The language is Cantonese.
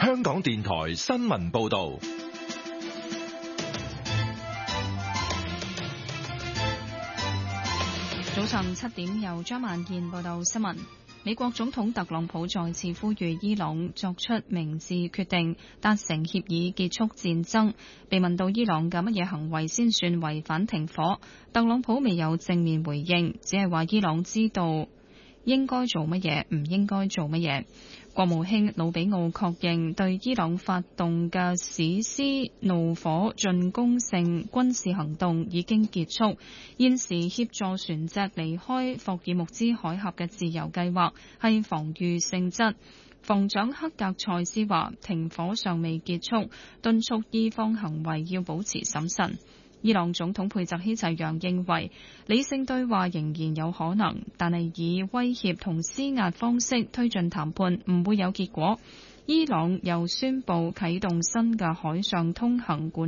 香港電台新聞報道。 早上7點，由張萬燕報道新聞。美國總統特朗普再次呼籲伊朗作出明智決定，達成協議結束戰爭。被問到伊朗嘅乜嘢行為先算違反停火，特朗普未有正面回應，只係話伊朗知道應該做乜嘢，唔應該做乜嘢。國務卿魯比奧確認對伊朗發動嘅史詩怒火進攻性軍事行動已經結束，現時協助船隻離開霍爾木茲海峽嘅自由計劃係防禦性質。防長克格塞斯話停火尚未結束，敦促伊方行為要保持審慎。伊朗總統佩澤希齊揚認為理性對話仍然有可能，但係以威脅同施壓方式推進談判唔會有結果。伊朗又宣布啟動新嘅海上通行管